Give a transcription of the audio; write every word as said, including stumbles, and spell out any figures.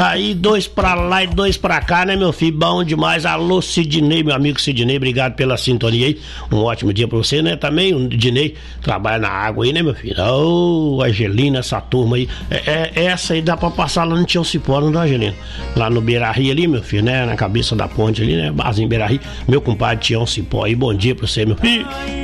Aí dois pra lá e dois pra cá, né, meu filho? Bom demais. Alô, Sidney, meu amigo Sidney, obrigado pela sintonia aí. Um ótimo dia pra você, né? Também o Sidney trabalha na água aí, né, meu filho? Ô, oh, Angelina, essa turma aí. É, é, essa aí dá pra passar lá no Tião Cipó, não dá, Angelina? Lá no Beira-Rio ali, meu filho, né? Na cabeça da ponte ali, né? Barzinho Beira-Rio. Meu compadre Tião Cipó aí, bom dia pra você, meu filho.